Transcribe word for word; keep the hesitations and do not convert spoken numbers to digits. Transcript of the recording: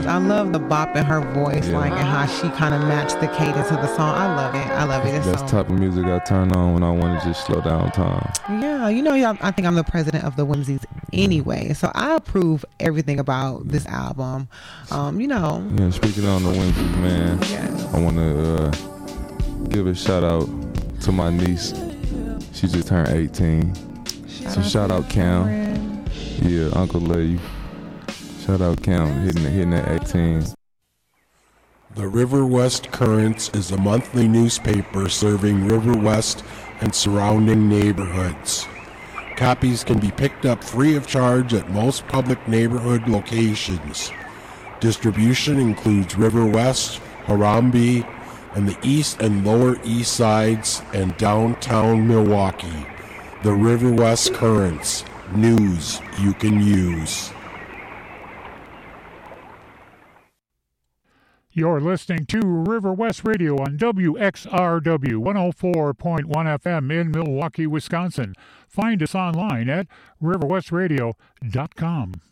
much. I love the bop in her voice, Yeah. like, and how she kind of matched the cadence of the song. I love it. I love it. It's That's so, the type of music I turn on when I want to just slow down time. yeah, you know, y'all, I think I'm the president of the Whimsies anyway, so I approve everything about this album. Um, you know. Yeah, speaking on the Whimsies, man, Yeah. I want to uh, give a shout out to my niece. She just turned eighteen. Shout So shout out Cam. friend. Yeah, Uncle love you. Shout out Cam, hitting hitting that eighteen. The River West Currents is a monthly newspaper serving River West and surrounding neighborhoods. Copies can be picked up free of charge at most public neighborhood locations. Distribution includes River West, Harambee, and the east and lower east sides and downtown Milwaukee. The River West Currents. News you can use. You're listening to River West Radio on W X R W one oh four point one F M in Milwaukee, Wisconsin. Find us online at river west radio dot com.